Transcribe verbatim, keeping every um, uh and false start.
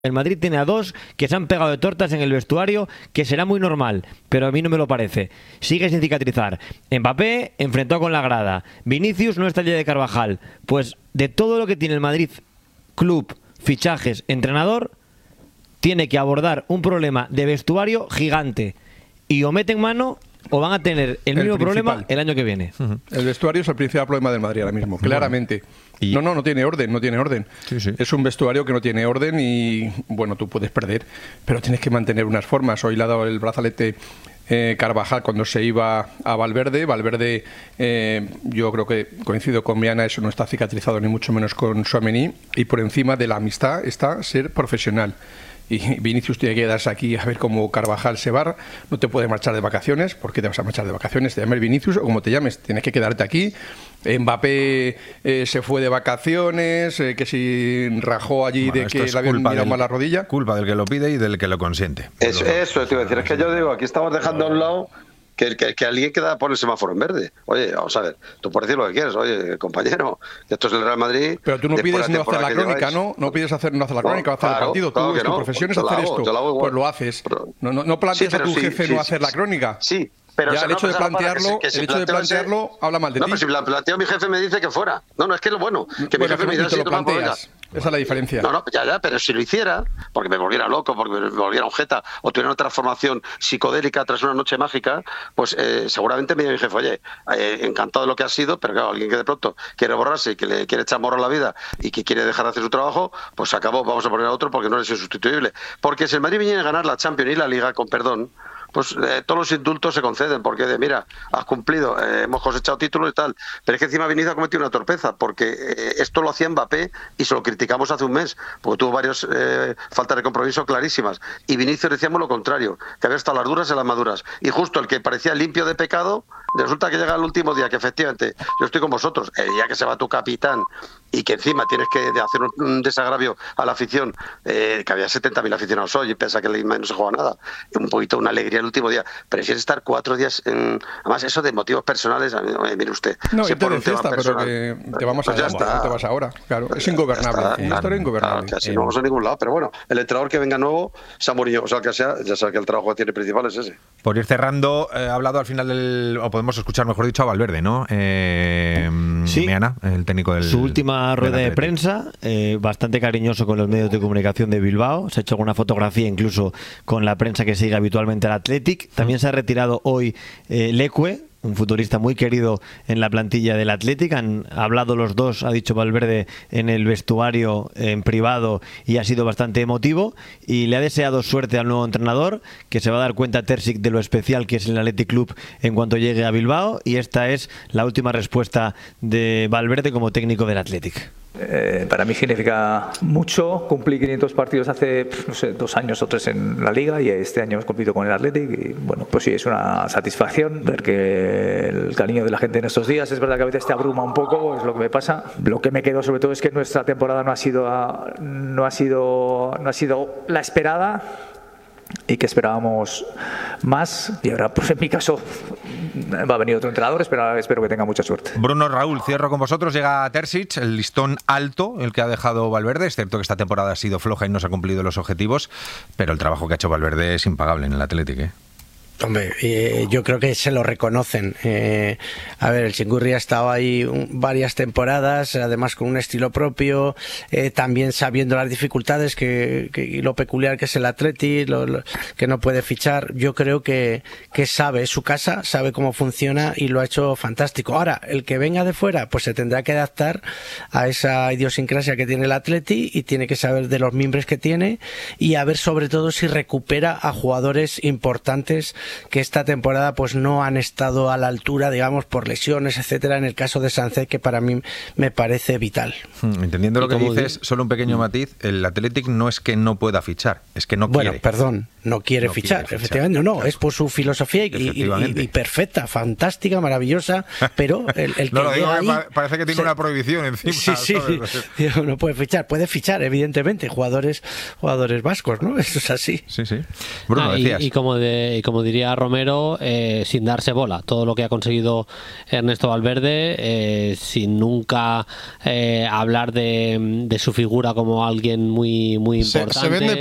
El Madrid tiene a dos que se han pegado de tortas en el vestuario, que será muy normal, pero a mí no me lo parece. Sigue sin cicatrizar. Mbappé enfrentó con la grada. Vinicius no está el día de Carvajal. Pues de todo lo que tiene el Madrid, club, fichajes, entrenador, tiene que abordar un problema de vestuario gigante. Y o meten mano o van a tener el, el mismo principal. problema el año que viene. Uh-huh. El vestuario es el principal problema del Madrid ahora mismo, claramente. Y... No, no, no tiene orden, no tiene orden. Sí, sí. Es un vestuario que no tiene orden y, bueno, tú puedes perder, pero tienes que mantener unas formas. Hoy le ha dado el brazalete eh, Carvajal cuando se iba a Valverde. Valverde, eh, yo creo que coincido con Miana, eso no está cicatrizado ni mucho menos con Tchouaméni. Y por encima de la amistad está ser profesional. Y Vinicius tiene que quedarse aquí a ver cómo Carvajal se va. No te puedes marchar de vacaciones. ¿Por qué te vas a marchar de vacaciones? Te llames Vinicius o como te llames. Tienes que quedarte aquí. Mbappé eh, se fue de vacaciones, eh, que si rajó allí bueno, de que le habían mirado mal la rodilla. Culpa del que lo pide y del que lo consiente. Eso, eso te iba a decir. Es que yo digo, aquí estamos dejando a un lado... Que, que, que alguien queda por el semáforo en verde. Oye, vamos a ver, tú puedes decir lo que quieres, oye, compañero, esto es el Real Madrid. Pero tú no pides no hacer la crónica, ¿no? No pides hacer no hacer la crónica, no, hacer claro, el partido. Claro tú, tu no. profesión es hacer hago, esto. Lo pues lo haces. Pero, no, no, no planteas sí, a tu sí, jefe sí, no sí, hacer sí, la crónica. Sí. Pero, ya, o sea, el hecho no, de plantearlo, que si, que si el hecho de plantearlo ese, habla mal de no, ti. No, pero si la planteo mi jefe me dice que fuera. No, no, es que es lo bueno. Que bueno, mi jefe me dice si lo planteas. Esa es la diferencia. No, no, ya, ya, pero si lo hiciera, porque me volviera loco, porque me volviera un jeta, o tuviera una transformación psicodélica tras una noche mágica, pues eh, seguramente me diría mi jefe, oye, eh, encantado de lo que ha sido, pero claro, alguien que de pronto quiere borrarse y que le quiere echar morro a la vida y que quiere dejar de hacer su trabajo, pues se acabó, vamos a poner a otro porque no es insustituible. Porque si el Madrid viene a ganar la Champions y la Liga, con perdón, pues eh, todos los indultos se conceden, porque de mira, has cumplido, eh, hemos cosechado títulos y tal, pero es que encima Vinicius ha cometido una torpeza, porque eh, esto lo hacía Mbappé y se lo criticamos hace un mes, porque tuvo varias eh, faltas de compromiso clarísimas, y Vinicius decíamos lo contrario, que había estado las duras en las maduras, y justo el que parecía limpio de pecado, resulta que llega el último día, que efectivamente, yo estoy con vosotros, el día que se va tu capitán, y que encima tienes que hacer un desagravio a la afición, eh, que había setenta mil aficionados hoy y piensa que no se juega nada, un poquito una alegría el último día, prefieres estar cuatro días en... además eso de motivos personales, eh, mire usted, no, si y te de fiesta, pero que te vamos a pues no te vas ahora, claro, es ingobernable, es una historia ingobernable. Claro, que no vamos a ningún lado, pero bueno, el entrenador que venga nuevo, San Mourinho, o sea, que sea, ya sabe que el trabajo que tiene principal es ese. Por ir cerrando, eh, ha hablado al final del, o podemos escuchar mejor dicho a Valverde, ¿no? Eh, sí, Miana, el técnico del... Su última rueda de prensa, eh, bastante cariñoso con los medios de comunicación de Bilbao, se ha hecho alguna fotografía incluso con la prensa que sigue habitualmente al Athletic. También se ha retirado hoy eh, Leque, un futbolista muy querido en la plantilla del Athletic. Han hablado los dos, ha dicho Valverde, en el vestuario en privado y ha sido bastante emotivo, y le ha deseado suerte al nuevo entrenador, que se va a dar cuenta Terzic de lo especial que es el Athletic Club en cuanto llegue a Bilbao, y esta es la última respuesta de Valverde como técnico del Athletic. Eh, para mí significa mucho. Cumplí quinientos partidos hace, no sé, dos años o tres en la Liga, y este año hemos cumplido con el Athletic, y bueno, pues sí, es una satisfacción ver que el cariño de la gente en estos días, es verdad que a veces te abruma un poco, es lo que me pasa. Lo que me quedo sobre todo es que nuestra temporada no ha sido no ha sido no ha sido la esperada, y que esperábamos más, y ahora pues en mi caso va a venir otro entrenador, espero, espero que tenga mucha suerte. Bruno, Raúl, cierro con vosotros. Llega Terzic, el listón alto, el que ha dejado Valverde. Es cierto que esta temporada ha sido floja y no se ha cumplido los objetivos, pero el trabajo que ha hecho Valverde es impagable en el Athletic, ¿eh? Hombre, eh, yo creo que se lo reconocen. Eh, a ver, el Chingurri ha estado ahí un, varias temporadas, además con un estilo propio, eh, también sabiendo las dificultades que, que, y lo peculiar que es el Atleti, lo, lo, que no puede fichar. Yo creo que, que sabe, es su casa, sabe cómo funciona y lo ha hecho fantástico. Ahora, el que venga de fuera, pues se tendrá que adaptar a esa idiosincrasia que tiene el Atleti, y tiene que saber de los mimbres que tiene, y a ver sobre todo si recupera a jugadores importantes que esta temporada pues no han estado a la altura, digamos, por lesiones, etcétera, en el caso de Sánchez, que para mí me parece vital. Entendiendo lo que dices, solo un pequeño matiz, el Athletic no es que no pueda fichar, es que no bueno, quiere. Bueno, perdón, no quiere, no fichar, quiere fichar, efectivamente, no, claro. Es por su filosofía y, y, y, y perfecta, fantástica, maravillosa, pero el, el que no lo digo, ahí, parece que tiene se, una prohibición encima. Sí, sí, sí, no puede fichar, puede fichar, evidentemente, jugadores jugadores vascos, ¿no? Eso es así. Sí, sí. Bruno, ah, y, decías. Y como, de, y como diría decía Romero, eh, sin darse bola. Todo lo que ha conseguido Ernesto Valverde, eh, sin nunca eh, hablar de, de su figura como alguien muy, muy importante. Se, se vende